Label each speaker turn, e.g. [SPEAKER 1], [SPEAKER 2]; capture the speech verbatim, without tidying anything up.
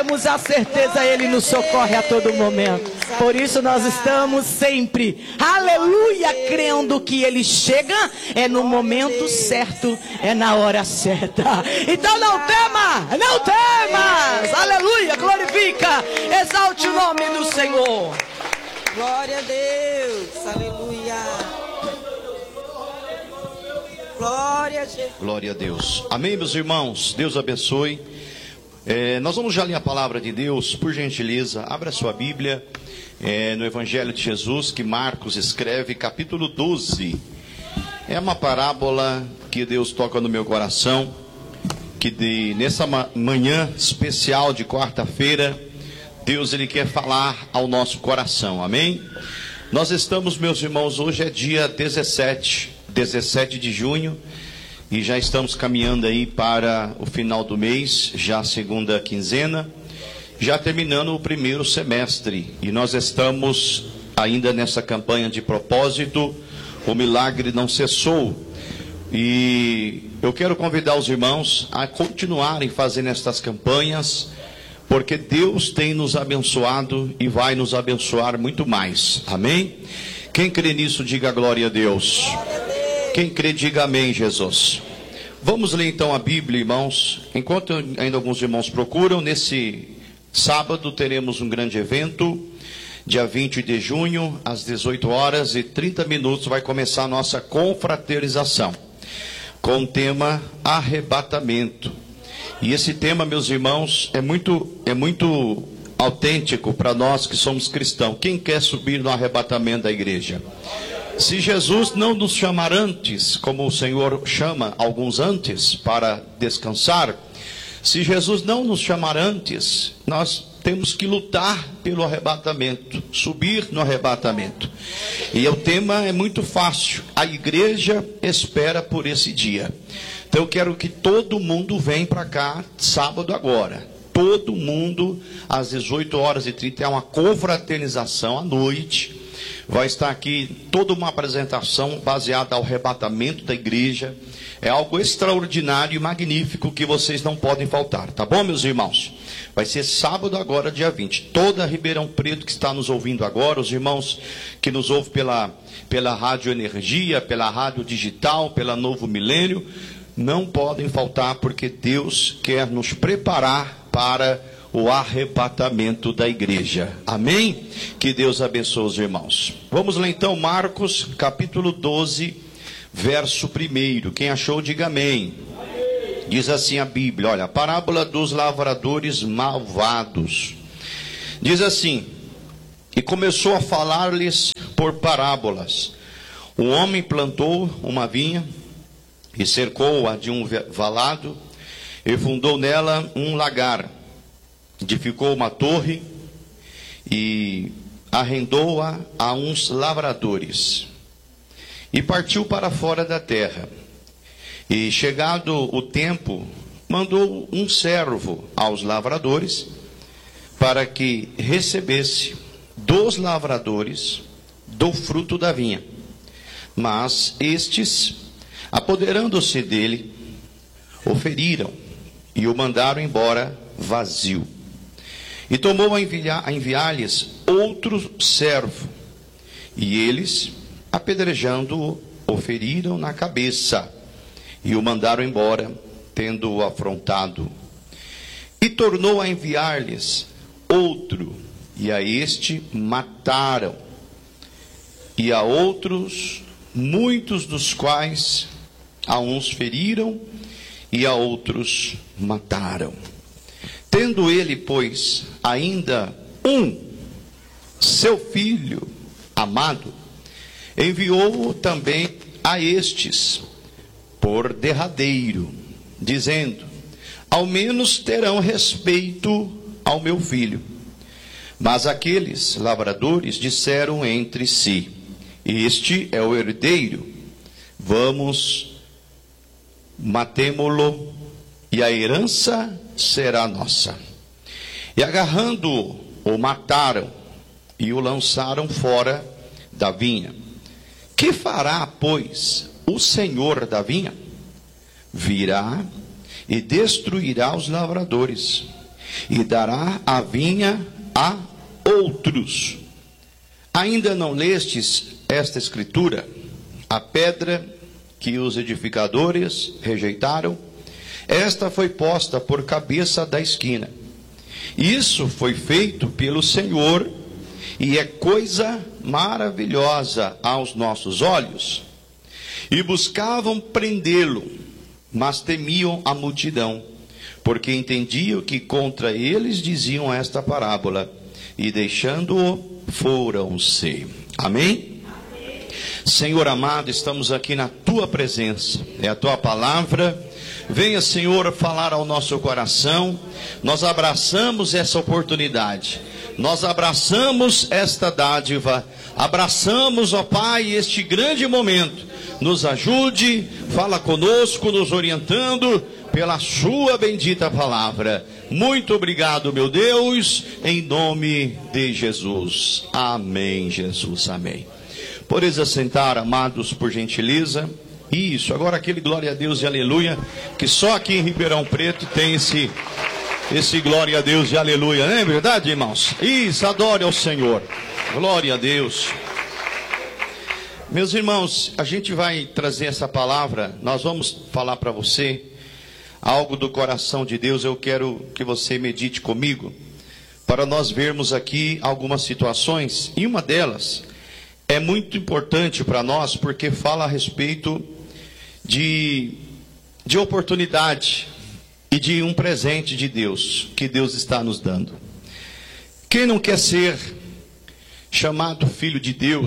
[SPEAKER 1] temos a certeza, Ele nos socorre a todo momento. Por isso nós estamos sempre, aleluia, crendo que Ele chega, é no momento certo, é na hora certa. Então não tema, não temas, aleluia, glorifica, exalte o nome do Senhor.
[SPEAKER 2] Glória a Deus, aleluia. Glória a Jesus.
[SPEAKER 3] Glória a Deus. Amém, meus irmãos. Deus abençoe. É, nós vamos já ler a palavra de Deus. Por gentileza, abra sua Bíblia é, no Evangelho de Jesus, que Marcos escreve, capítulo doze. É uma parábola que Deus toca no meu coração, que de, nessa manhã especial de quarta-feira, Deus ele quer falar ao nosso coração. Amém? Nós estamos, meus irmãos, hoje é dia dezessete de junho, e já estamos caminhando aí para o final do mês, já a segunda quinzena, já terminando o primeiro semestre, e nós estamos ainda nessa campanha de propósito, o milagre não cessou, e eu quero convidar os irmãos a continuarem fazendo estas campanhas, porque Deus tem nos abençoado e vai nos abençoar muito mais, amém? Quem crê nisso, diga glória a Deus. Quem crê, diga amém, Jesus. Vamos ler então a Bíblia, irmãos. Enquanto ainda alguns irmãos procuram, nesse sábado teremos um grande evento, dia vinte de junho, às dezoito horas e trinta minutos, vai começar a nossa confraternização, com o tema arrebatamento. E esse tema, meus irmãos, é muito, é muito autêntico para nós que somos cristãos. Quem quer subir no arrebatamento da igreja? Se Jesus não nos chamar antes, como o Senhor chama alguns antes para descansar, se Jesus não nos chamar antes, nós temos que lutar pelo arrebatamento, subir no arrebatamento. E o tema é muito fácil, a igreja espera por esse dia. Então eu quero que todo mundo venha para cá sábado agora. Todo mundo às dezoito horas e trinta, é uma confraternização à noite. Vai estar aqui toda uma apresentação baseada ao arrebatamento da igreja. É algo extraordinário e magnífico que vocês não podem faltar, tá bom, meus irmãos? Vai ser sábado agora, dia vinte. Toda Ribeirão Preto que está nos ouvindo agora, os irmãos que nos ouvem pela, pela Rádio Energia, pela Rádio Digital, pela Novo Milênio, não podem faltar, porque Deus quer nos preparar para o arrebatamento da igreja. Amém? Que Deus abençoe os irmãos. Vamos lá então, Marcos, capítulo doze, verso primeiro. Quem achou, diga amém. Amém. Diz assim a Bíblia, olha, a parábola dos lavradores malvados. Diz assim: e começou a falar-lhes por parábolas. Um homem plantou uma vinha e cercou-a de um valado e fundou nela um lagar. Edificou uma torre e arrendou-a a uns lavradores, e partiu para fora da terra. E chegado o tempo, mandou um servo aos lavradores, para que recebesse dos lavradores do fruto da vinha. Mas estes, apoderando-se dele, o feriram e o mandaram embora vazio. E tomou a enviar, a enviar-lhes outro servo, e eles, apedrejando-o, o feriram na cabeça, e o mandaram embora, tendo-o afrontado. E tornou a enviar-lhes outro, e a este mataram, e a outros, muitos dos quais a uns feriram, e a outros mataram. Tendo ele, pois, ainda um, seu filho amado, enviou-o também a estes, por derradeiro, dizendo: ao menos terão respeito ao meu filho. Mas aqueles lavradores disseram entre si: este é o herdeiro, vamos, matemo-lo, e a herança será nossa. E agarrando-o, o mataram e o lançaram fora da vinha. Que fará, pois, o senhor da vinha? Virá e destruirá os lavradores e dará a vinha a outros. Ainda não lestes esta escritura? A pedra que os edificadores rejeitaram, esta foi posta por cabeça da esquina. Isso foi feito pelo Senhor, e é coisa maravilhosa aos nossos olhos. E buscavam prendê-lo, mas temiam a multidão, porque entendiam que contra eles diziam esta parábola, e deixando-o, foram-se. Amém? Amém? Senhor amado, estamos aqui na tua presença, é a tua palavra. Venha, Senhor, falar ao nosso coração. Nós abraçamos essa oportunidade, nós abraçamos esta dádiva, abraçamos, ó Pai, este grande momento. Nos ajude, fala conosco, nos orientando pela sua bendita palavra. Muito obrigado, meu Deus, em nome de Jesus. Amém, Jesus, amém. Podeis assentar, amados, por gentileza. Isso, agora aquele glória a Deus e aleluia, que só aqui em Ribeirão Preto tem esse, esse glória a Deus e aleluia, não é verdade, irmãos? Isso, adore ao Senhor, glória a Deus. Meus irmãos, a gente vai trazer essa palavra, nós vamos falar para você algo do coração de Deus. Eu quero que você medite comigo, para nós vermos aqui algumas situações, e uma delas é muito importante para nós, porque fala a respeito de, de oportunidade e de um presente de Deus, que Deus está nos dando. Quem não quer ser chamado filho de Deus?